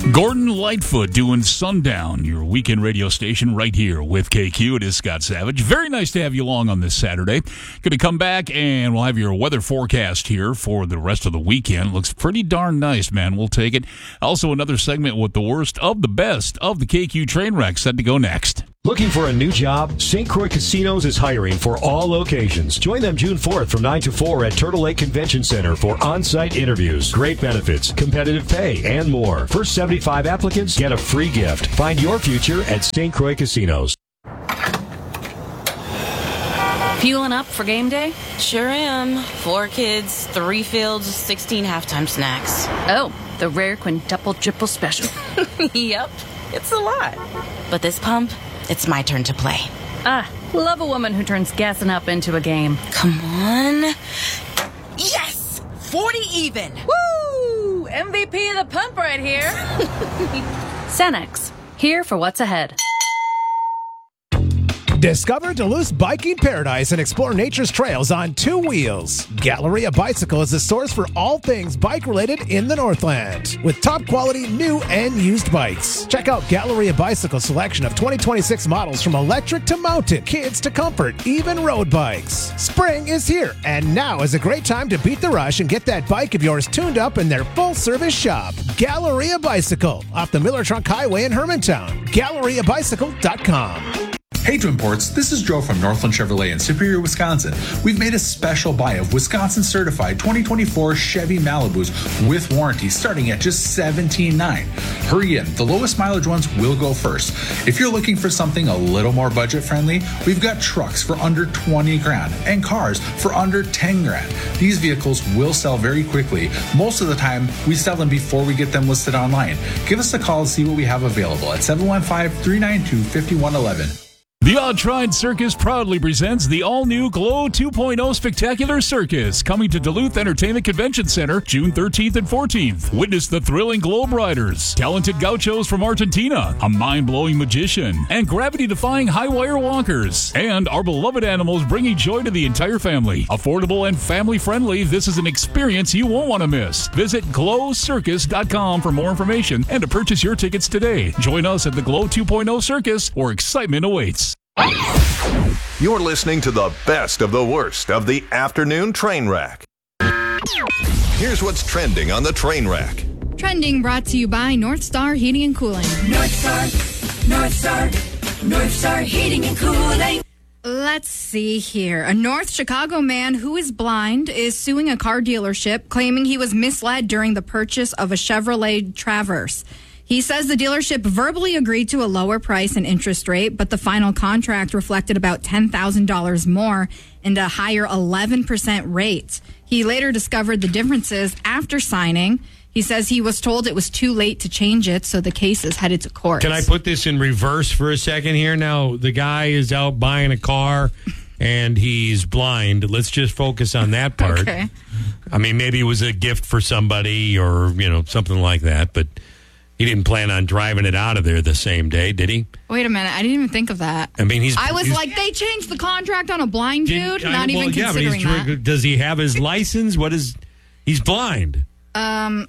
Gordon Lightfoot doing Sundown, your weekend radio station right here with KQ. It is Scott Savage. Very nice to have you along on this Saturday. Going to come back and we'll have your weather forecast here for the rest of the weekend. Looks pretty darn nice, man. We'll take it. Also, another segment with the worst of the best of the KQ train wreck set to go next. Looking for a new job? St. Croix Casinos is hiring for all locations. Join them June 4th from 9 to 4 at Turtle Lake Convention Center for on-site interviews, great benefits, competitive pay, and more. First 75 applicants get a free gift. Find your future at St. Croix Casinos. Fueling up for game day? Sure am. 4 kids, 3 fields, 16 halftime snacks. Oh, the rare quintuple triple special. Yep, it's a lot. But this pump, it's my turn to play. Love a woman who turns gassing up into a game. Come on. Yes! 40 even! Woo! MVP of the pump right here. Cenex, here for what's ahead. Discover Duluth's biking paradise and explore nature's trails on 2 wheels. Galleria Bicycle is the source for all things bike-related in the Northland, with top-quality new and used bikes. Check out Galleria Bicycle's selection of 2026 models from electric to mountain, kids to comfort, even road bikes. Spring is here, and now is a great time to beat the rush and get that bike of yours tuned up in their full-service shop. Galleria Bicycle, off the Miller Trunk Highway in Hermantown. GalleriaBicycle.com. Hey Twin Ports, this is Joe from Northland Chevrolet in Superior, Wisconsin. We've made a special buy of Wisconsin certified 2024 Chevy Malibus with warranty starting at just $17,900. Hurry in, the lowest mileage ones will go first. If you're looking for something a little more budget friendly, we've got trucks for under $20,000 and cars for under $10,000. These vehicles will sell very quickly. Most of the time, we sell them before we get them listed online. Give us a call to see what we have available at 715-392-5111. The Odd Tried Circus proudly presents the all-new Glow 2.0 Spectacular Circus, coming to Duluth Entertainment Convention Center June 13th and 14th. Witness the thrilling Globe Riders, talented gauchos from Argentina, a mind-blowing magician, and gravity-defying high-wire walkers. And our beloved animals bringing joy to the entire family. Affordable and family-friendly, this is an experience you won't want to miss. Visit glowcircus.com for more information and to purchase your tickets today. Join us at the Glow 2.0 Circus, where excitement awaits. You're listening to the best of the worst of the afternoon train wreck. Here's what's trending on the train wreck. Trending brought to you by North Star Heating and Cooling. North Star Heating and Cooling. Let's see here. A North Chicago man who is blind is suing a car dealership, claiming he was misled during the purchase of a Chevrolet Traverse. He says the dealership verbally agreed to a lower price and interest rate, but the final contract reflected about $10,000 more and a higher 11% rate. He later discovered the differences after signing. He says he was told it was too late to change it, so the case is headed to court. Can I put this in reverse for a second here? Now, the guy is out buying a car and he's blind. Let's just focus on that part. Okay. I mean, maybe it was a gift for somebody or, something like that, but he didn't plan on driving it out of there the same day, did he? Wait a minute. I didn't even think of that. I mean, I was like, they changed the contract on a blind dude? Not even considering that. Does he have his license? He's blind. Maybe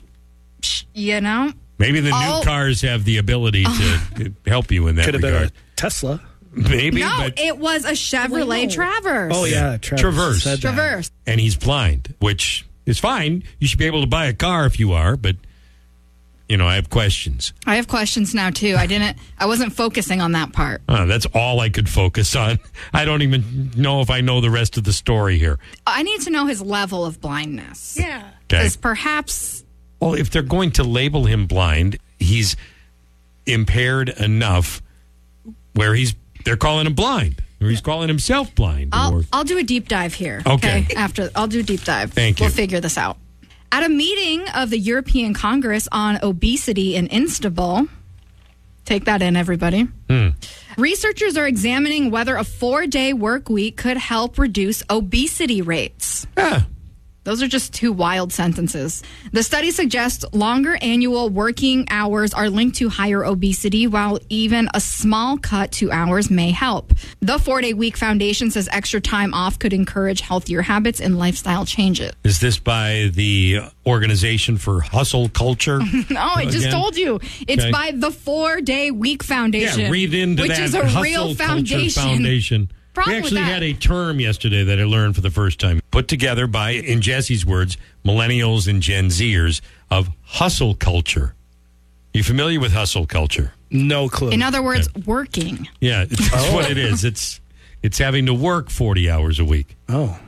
the new cars have the ability to help you in that regard. Could have been a Tesla. Maybe. No, it was a Chevrolet Traverse. Oh, yeah. Traverse. And he's blind, which is fine. You should be able to buy a car if you are, but I have questions. I have questions now, too. I wasn't focusing on that part. That's all I could focus on. I don't even know if I know the rest of the story here. I need to know his level of blindness. Yeah. Okay. Because perhaps... Well, if they're going to label him blind, he's impaired enough where they're calling him blind. Or he's calling himself blind. I'll do a deep dive here. Okay. I'll do a deep dive. Thank you. We'll figure this out. At a meeting of the European Congress on Obesity in Istanbul, take that in, everybody. Researchers are examining whether a 4-day work week could help reduce obesity rates. Yeah. Those are just two wild sentences. The study suggests longer annual working hours are linked to higher obesity, while even a small cut to hours may help. The 4-Day Week Foundation says extra time off could encourage healthier habits and lifestyle changes. Is this by the Organization for Hustle Culture? No, I just told you. It's Okay. by the 4-Day Week Foundation. Yeah, read into which that. is a Hustle real Culture Foundation. Problem We with actually that. had a term yesterday that I learned for the first time, put together by, in Jesse's words, millennials and Gen Zers, of hustle culture. You familiar with hustle culture? No clue. In other words, working. Yeah, it's what it is. It's having to work 40 hours a week. Oh.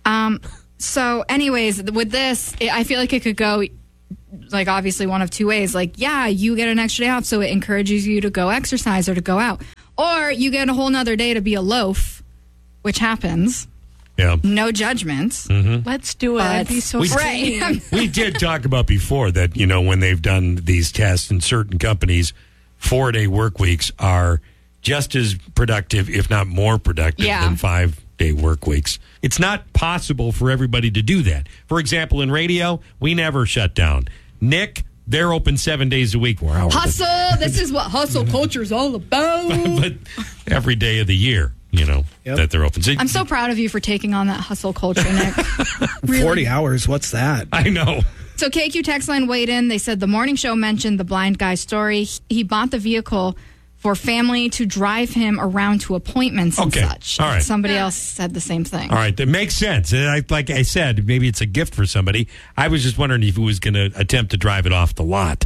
So anyways, with this, I feel like it could go like obviously one of two ways. Like, yeah, you get an extra day off, so it encourages you to go exercise or to go out. Or you get a whole nother day to be a loaf, which happens. Yeah. No judgments. Let's do it. I'd be so Right. We did talk about before that, when they've done these tests in certain companies, 4-day work weeks are just as productive, if not more productive, than 5-day work weeks. It's not possible for everybody to do that. For example, in radio, we never shut down. Nick, they're open 7 days a week. Hustle. This is what hustle culture is all about. But every day of the year, that they're open. So, I'm so proud of you for taking on that hustle culture, Nick. 40 hours. What's that? I know. So KQ text line weighed in. They said the morning show mentioned the blind guy's story. He bought the vehicle for family to drive him around to appointments and such. All right. Somebody else said the same thing. All right, that makes sense. And like I said, maybe it's a gift for somebody. I was just wondering if he was going to attempt to drive it off the lot.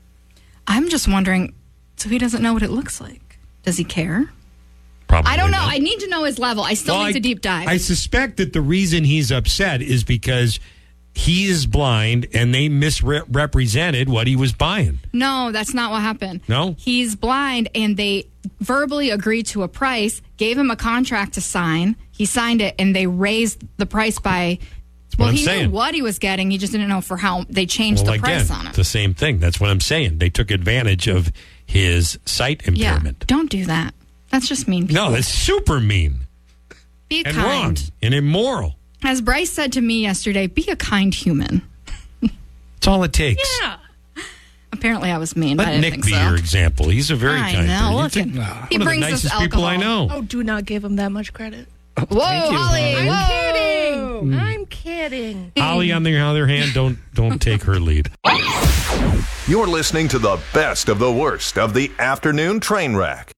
I'm just wondering, so he doesn't know what it looks like. Does he care? Probably I don't know. not. I need to know his level. I still need to deep dive. I suspect that the reason he's upset is because he is blind and they misrepresented what he was buying. No, that's not what happened. No? He's blind, and they verbally agreed to a price, gave him a contract to sign. He signed it, and they raised the price by... what I'm he saying. knew what he was getting. He just didn't know for how they changed the price on it. It's the same thing. That's what I'm saying. They took advantage of his sight impairment. Yeah, don't do that. That's just mean people. No, that's super mean. Be and kind. wrong and immoral. As Bryce said to me yesterday, be a kind human. That's all it takes. Yeah. Apparently I was mean, but I Let didn't Nick think be so. your example. He's a very I kind know. person. Look, One he of the brings us nicest people I alcohol. know. Oh, do not give him that much credit. Whoa, Holly. I'm Whoa. kidding. I'm kidding. Holly, on the other hand, don't take her lead. You're listening to the best of the worst of the afternoon train wreck.